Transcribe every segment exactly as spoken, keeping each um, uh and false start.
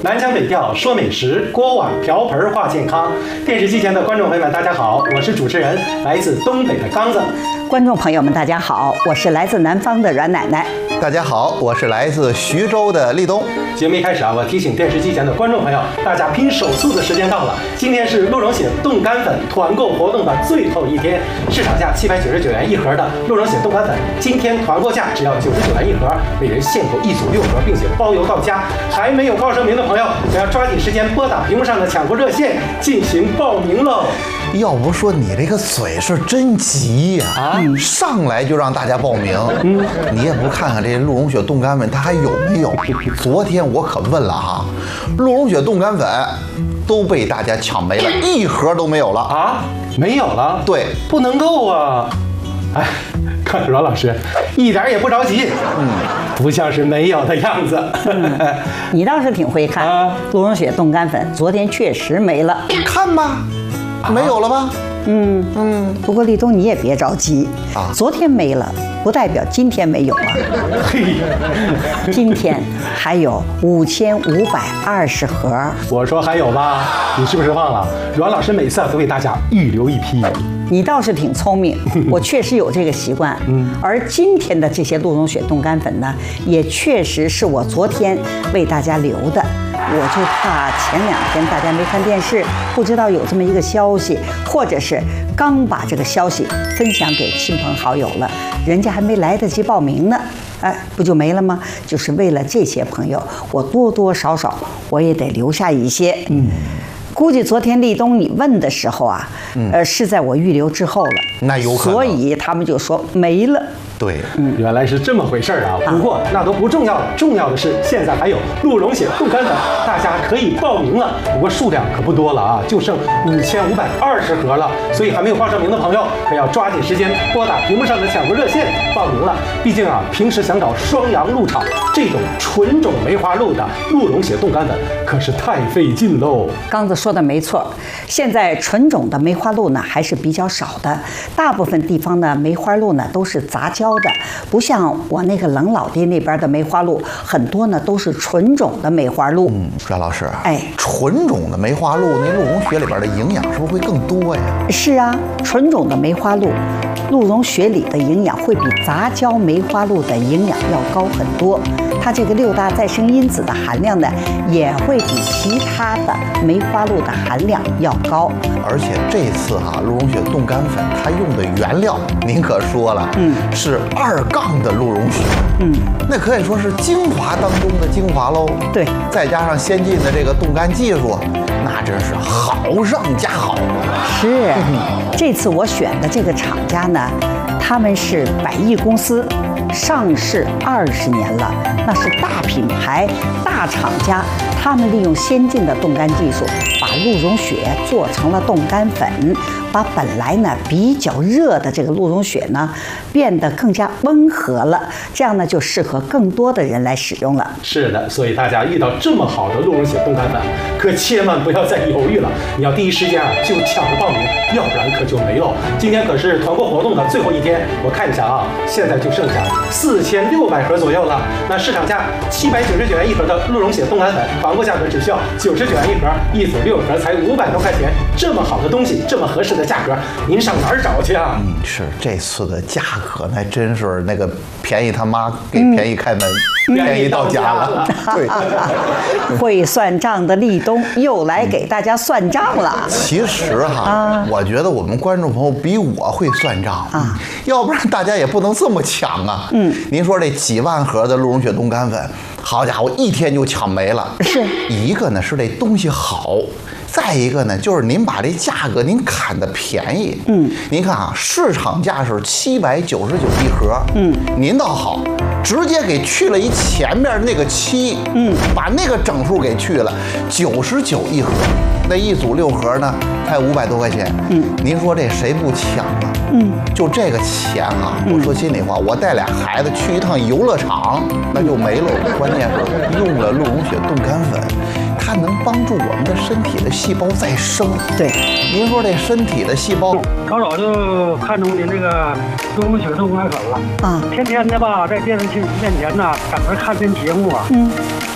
南腔北调说美食，锅碗瓢盆话健康。电视机前的观众朋友们，大家好，我是主持人，来自东北的刚子。 观众朋友们，大家好，我是来自南方的阮奶奶。 大家好，我是来自徐州的立冬。 节目一开始啊，我提醒电视机前的观众朋友，大家拼手速的时间到了。今天是鹿茸血冻干粉团购活动的最后一天，市场价七百九十九元一盒的鹿茸血冻干粉，今天团购价只要九十九元一盒，每人限购一组六盒，并且包邮到家。还没有报上名的朋友，我要抓紧时间拨打屏幕上的抢购热线进行报名喽。 要不说你这个嘴是真急呀、啊！啊，上来就让大家报名。嗯，你也不看看这鹿茸血冻干粉它还有没有？昨天我可问了哈，鹿茸血冻干粉都被大家抢没了，一盒都没有了啊！没有了？ 对， 不能够啊！哎，看阮老师一点也不着急，嗯，不像是没有的样子。 嗯、你倒是挺会看啊！鹿茸血冻干粉昨天确实没了， 看吧。没有了吧？ 嗯嗯。不过立冬你也别着急啊，昨天没了，不代表今天没有啊。嘿，今天还有五千五百二十盒。 我说还有吧？你是不是忘了？阮老师每次都为大家预留一批。 你倒是挺聪明，我确实有这个习惯。嗯。而今天的这些鹿茸血冻干粉呢，也确实是我昨天为大家留的。我就怕前两天大家没看电视，不知道有这么一个消息，或者是刚把这个消息分享给亲朋好友了，人家还没来得及报名呢，哎，不就没了吗？就是为了这些朋友，我多多少少我也得留下一些。嗯，估计昨天立冬你问的时候啊，嗯、呃，是在我预留之后了， 那有可能， 所以他们就说没了。 对， 嗯，原来是这么回事儿啊！不过那都不重要了，重要的是现在还有鹿茸血冻干粉，大家可以报名了。不过数量可不多了啊，就剩五千五百二十盒了。所以还没有报上名的朋友，可要抓紧时间拨打屏幕上的抢购热线报名了。毕竟啊，平时想找双阳鹿草这种纯种梅花鹿的鹿茸血冻干粉，可是太费劲喽。 刚子说的没错，现在纯种的梅花鹿呢还是比较少的，大部分地方的梅花鹿呢都是杂交的，不像我那个冷老爹那边的梅花鹿，很多呢都是纯种的梅花鹿。 嗯，阮老师， 哎， 纯种的梅花鹿那鹿茸血里边的营养是不是会更多呀？ 是啊，纯种的梅花鹿，鹿茸血里的营养会比杂交梅花鹿的营养要高很多。它这个六大再生因子的含量呢，也会比其他的梅花鹿的含量要高。 而且这次哈、啊，鹿茸血冻干粉它用的原料，您可说了，嗯，是二杠的鹿茸血，嗯，那可以说是精华当中的精华喽。 对， 再加上先进的这个冻干技术，那真是好上加好。 是，这次我选的这个厂家呢，他们是百亿公司。上市二十年了，那是大品牌、大厂家，他们利用先进的冻干技术，把鹿茸血做成了冻干粉，把本来呢比较热的这个鹿茸血呢变得更加温和了，这样呢就适合更多的人来使用了。 是的，所以大家遇到这么好的鹿茸血冻干粉，可千万不要再犹豫了，你要第一时间啊就抢着报名，要不然可就没喽。今天可是团购活动的最后一天，我看一下啊，现在就剩下四千六百盒左右了。那市场价七百九十九元一盒的鹿茸血冻干粉，团购价格只需要九十九元一盒，一组六盒才五百多块钱。这么好的东西，这么合适的价格，您上哪儿找去啊？ 嗯，是这次的价格，那真是那个便宜他妈给便宜开门，嗯、便宜到家了。对， 会算账的立冬又来给大家算账了。 其实哈，啊、我觉得我们观众朋友比我会算账啊，要不然大家也不能这么抢啊。嗯，您说这几万盒的鹿茸血冻干粉，好家伙，一天就抢没了。 是一个呢是这东西好。再一个呢，就是您把这价格您砍的便宜，嗯，您看啊，市场价是七百九十九一盒，嗯，您倒好，直接给去了一前面那个七，嗯，把那个整数给去了，九十九一盒，那一组六盒呢，才五百多块钱，嗯，您说这谁不抢啊？嗯，就这个钱啊，我说心里话，我带俩孩子去一趟游乐场，那就没了。关键是用了鹿茸血冻干粉。它能帮助我们的身体的细胞再生。 对， 您说这身体的细胞， 老早就看中您这个鹿茸血冻干粉了啊！天天的吧，在电视机面前呢，等着看这节目啊。嗯，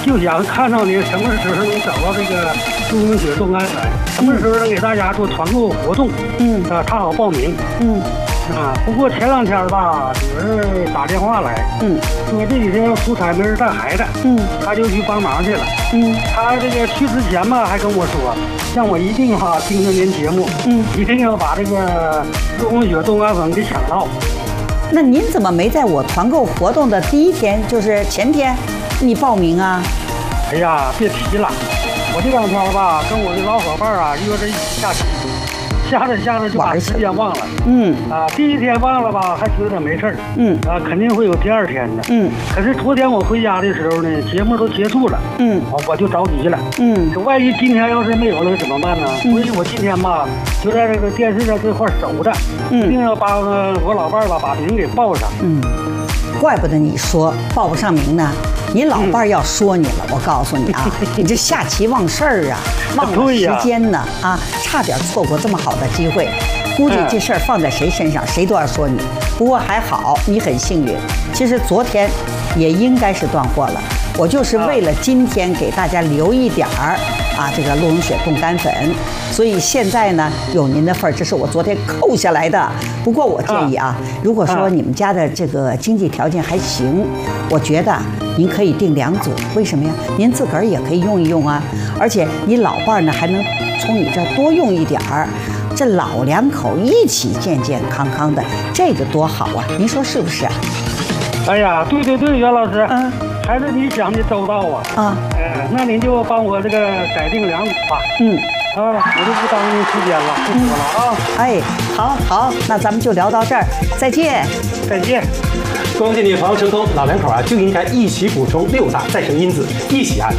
就想看到你什么时候能找到这个鹿茸血冻干粉，什么时候能给大家做团购活动， 嗯啊，他好报名， 嗯啊。不过前两天吧，女儿打电话来， 嗯说这几天要出差没人带孩子， 嗯他就去帮忙去了。 嗯他这个去之前吧，还跟我说，让我一定哈听着您节目， 嗯， 一定要把这个鹿茸血冻干粉给抢到。 那您怎么没在我团购活动的第一天，就是前天，你报名啊？ 哎呀，别提了，我这两天吧，跟我的老伙伴啊约着一起下棋，下着下着就把时间忘了。 嗯啊，第一天忘了吧，还觉得没事儿。 嗯啊，肯定会有第二天的。 嗯可是昨天我回家的时候呢，节目都结束了， 嗯我我就着急了。 嗯这万一今天要是没有了怎么办呢？所以我今天吧就在这个电视上这块守着， 嗯一定要把呃我老伴儿吧把名给报上。 嗯，怪不得你说报不上名呢。你老伴儿要说你了，我告诉你啊，你这下棋忘事儿啊，忘了时间呢啊，差点错过这么好的机会。估计这事儿放在谁身上，谁都要说你。不过还好，你很幸运。其实昨天也应该是断货了，我就是为了今天给大家留一点儿啊，这个鹿茸血冻干粉。所以现在呢，有您的份儿，这是我昨天扣下来的。不过我建议啊，如果说你们家的这个经济条件还行，我觉得您可以订两组。为什么呀？您自个儿也可以用一用啊，而且你老伴儿呢还能从你这儿多用一点儿。这老两口一起健健康康的，这个多好啊！您说是不是啊？ 哎呀，对对对，袁老师， 嗯， 还是你想的周到啊。 啊， 哎，那您就帮我这个改定两组吧。 嗯， 啊，我就不耽误您时间了，不说了啊。 哎，好好，那咱们就聊到这儿，再见。 再见。 恭喜你，防成功！老两口啊就应该一起补充六大再生因子，一起啊